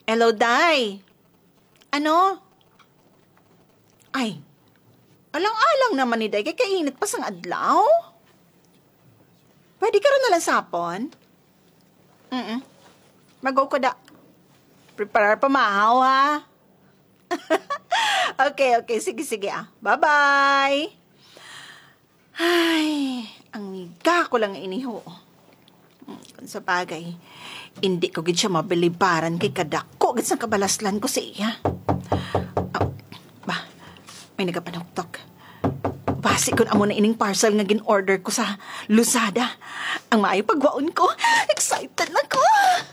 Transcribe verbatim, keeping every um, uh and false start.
Hello, Day. Ano? Ay, alang-alang naman ni Day, kay kainit pa sang adlaw. Pwede ka rin nalang sapon? Mm-mm. Mag-go ko da. Prepare pa maahaw, ha? Okay, okay. Sige, sige, ah. Bye-bye. Ay, ang niga ko lang iniho. Kung sa bagay, hindi ko gid siya mabilibaran kay kadako gid sa kabalaslan ko siya. Oh, ba, may nagapanuktok. Basi ko na amo na ining parcel nga gin-order ko sa Lazada. Ang maayo pagwaon ko. Excited na ko.